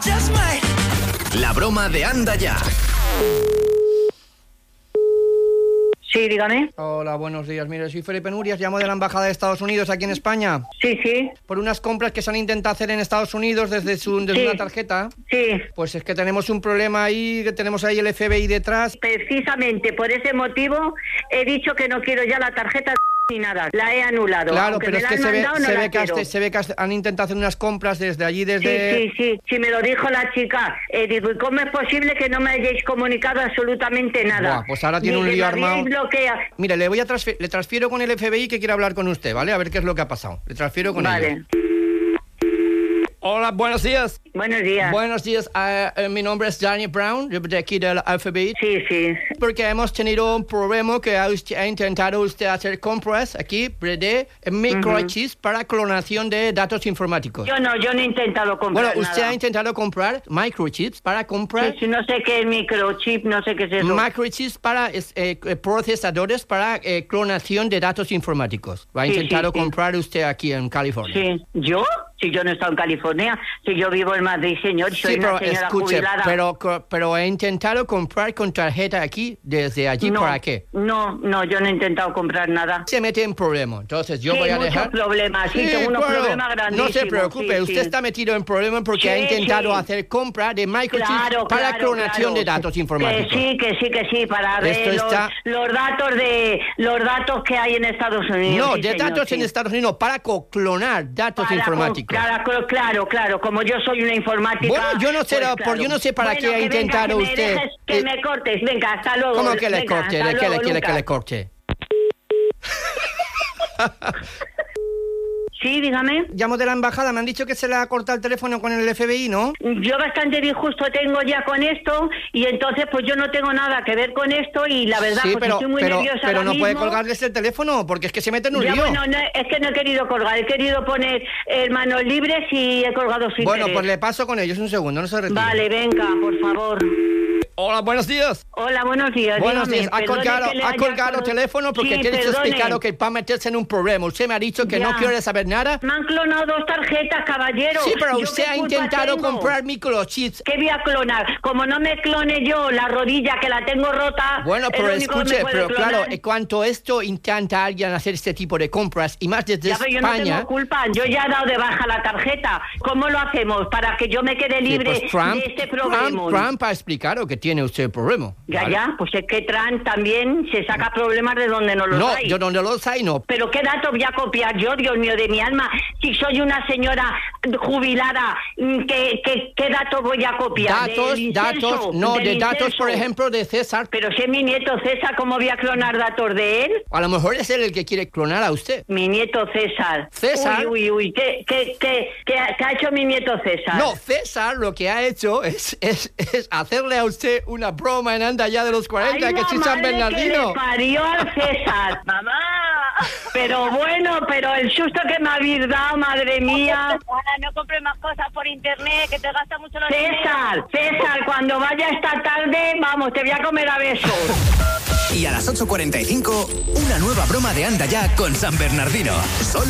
La broma de Anda Ya. Sí, dígame. Hola, buenos días. Mire, soy Felipe Nurias, llamo de la Embajada de Estados Unidos aquí en España. Sí, sí. Por unas compras que se han intentado hacer en Estados Unidos desde una tarjeta. Sí. Pues es que tenemos un problema ahí, que tenemos ahí el FBI detrás. Precisamente por ese motivo he dicho que no quiero ya la tarjeta ni nada. La he anulado. Claro, aunque pero me es la que han mandado, no la quiero. se ve que han intentado hacer unas compras desde allí, desde... Sí, me lo dijo la chica. Digo, ¿y cómo es posible que no me hayáis comunicado absolutamente nada? Buah, pues ahora tiene un lío armado. Mire, le transfiero con el FBI que quiere hablar con usted, ¿vale? A ver qué es lo que ha pasado. Le transfiero con ellos. Hola, buenos días. Buenos días. Buenos días, mi nombre es Danny Brown, de aquí del FBI. Sí. Porque hemos tenido un problema que ha intentado usted hacer compras aquí de microchips para clonación de datos informáticos. Yo no he intentado comprar nada. Bueno, usted ha intentado comprar microchips para comprar... Sí, no sé qué es microchip, no sé qué es eso. Microchips para procesadores para clonación de datos informáticos. Lo ha intentado comprar usted aquí en California. Sí. ¿Yo? Si yo no he estado en California, si yo vivo en Madrid, señor, soy una señora jubilada. Pero he intentado comprar con tarjeta aquí, desde allí, ¿para qué? No, yo no he intentado comprar nada. Se mete en problemas, entonces yo voy a dejar... muchos problemas, tengo unos problemas grandísimos. No se preocupe, usted está metido en problemas porque ha intentado hacer compra de microchips para clonación de datos informáticos. Que sí, para ver los datos que hay en Estados Unidos. No, de datos en Estados Unidos, para clonar datos informáticos. Claro, como yo soy una informática... Bueno, yo no sé para qué ha intentado usted... Que me cortes, venga, hasta luego. ¿Cómo que le corte? ¿De qué le quiere que le corte? Sí, dígame. Llamo de la embajada, me han dicho que se le ha cortado el teléfono con el FBI, ¿no? Yo bastante disgusto tengo ya con esto y entonces pues yo no tengo nada que ver con esto y la verdad estoy muy nerviosa pero no mismo. Puede colgarles el teléfono porque es que se mete en un lío. Bueno, es que no he querido colgar, he querido poner manos libres y he colgado sin querer. Pues le paso con ellos un segundo, no se retire. Vale, venga, por favor. Hola, buenos días. Hola, buenos días. Buenos dígame, días. Ha colgado el teléfono porque tienes explicado que para meterse en un problema. Usted me ha dicho que no quiere saber nada. Me han clonado 2 tarjetas, caballero. Sí, pero usted ha intentado comprar microchips. ¿Qué voy a clonar? Como no me clone yo la rodilla que la tengo rota... Bueno, pero escuche, claro, cuando esto intenta alguien hacer este tipo de compras, y más desde España... Yo no tengo culpa, yo ya he dado de baja la tarjeta. ¿Cómo lo hacemos para que yo me quede libre de este problema? Trump ha explicado que tiene usted el problema. Ya, pues es que Trump también se saca problemas de donde no los hay. No, yo donde los hay no. Pero ¿qué datos voy a copiar yo, Dios mío, de mi alma? Si soy una señora jubilada, ¿qué datos voy a copiar? Datos, por ejemplo, de César. Pero si es mi nieto César, ¿cómo voy a clonar datos de él? A lo mejor es él el que quiere clonar a usted. Mi nieto César. Uy, ¿qué ha hecho mi nieto César? No, César lo que ha hecho es hacerle a usted una broma en Anda Ya de los 40, que es San Bernardino. ¡Que le parió al César! ¡Mamá! Pero el susto que me habéis dado, madre mía. No compres más cosas por internet, que te gasta mucho los César, cuando vaya esta tarde, vamos, te voy a comer a besos. Y a las 8:45, una nueva broma de Anda Ya con San Bernardino. Solo